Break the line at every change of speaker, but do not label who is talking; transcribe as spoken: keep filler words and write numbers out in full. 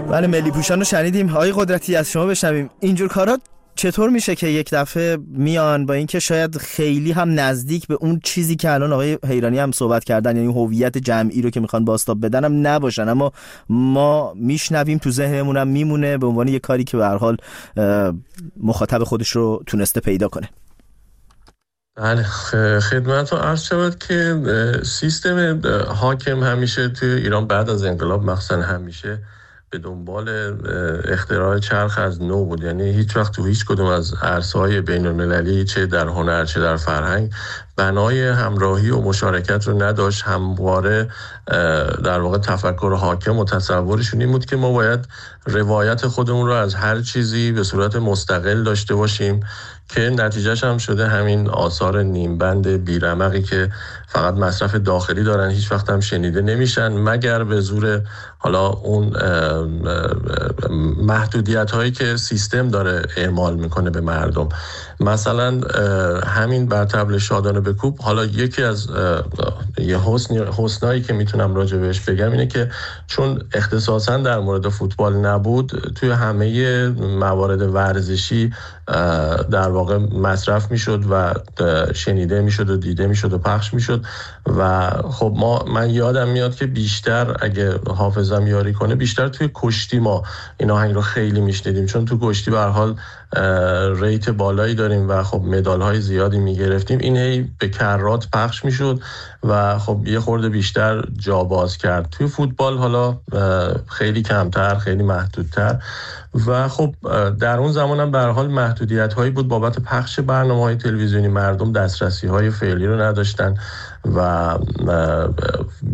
بله، ملی پوشان رو شنیدیم. آقای قدرتی از شما بشنویم اینجور کارا چطور میشه که یک دفعه میان با اینکه شاید خیلی هم نزدیک به اون چیزی که الان آقای حیرانی هم صحبت کردن، یعنی هویت جمعی رو که میخوان بازتاب بدن هم نباشن، اما ما میشنویم تو ذهنمون هم میمونه به عنوان یک کاری که به هر حال مخاطب خودش رو تونسته پیدا کنه.
بله، خدمت رو عرض شود که سیستم حاکم همیشه توی ایران بعد از انقلاب مخصوصا همیشه به دنبال اختراع چرخ از نو بود. یعنی هیچ وقت تو هیچ کدوم از عرصه‌های بین‌المللی، چه در هنر چه در فرهنگ، بنای همراهی و مشارکت رو نداشت. همواره در واقع تفکر حاکم و تصورشون این بود که ما باید روایت خودمون رو از هر چیزی به صورت مستقل داشته باشیم، که نتیجهش هم شده همین آثار نیمبند بیرمقی که فقط مصرف داخلی دارن، هیچ وقت هم شنیده نمیشن مگر به زور حالا اون محدودیت هایی که سیستم داره اعمال میکنه به مردم. مثلا همین بر طبل شادانه بکوب، حالا یکی از یه حسن حسنایی که میتونم راجع بهش بگم اینه که چون اختصاصا در مورد فوتبال نبود، توی همه موارد ورزشی در واقع مصرف میشد و شنیده میشد و دیده میشد و پخش میشد. و خب ما من یادم میاد که بیشتر اگه حافظم یاری کنه بیشتر توی کشتی ما این آهنگ رو خیلی میشنیدیم، چون تو کشتی به هر حال ریت بالایی داریم و خب مدال های زیادی میگرفتیم. این هی به کرات پخش میشد و خب یه خورده بیشتر جا باز کرد. توی فوتبال حالا خیلی کمتر، خیلی محدودتر. و خب در اون زمان هم به هر حال محدودیت هایی بود بابت پخش برنامه های تلویزیونی، مردم دسترسی های فعلی رو نداشتن و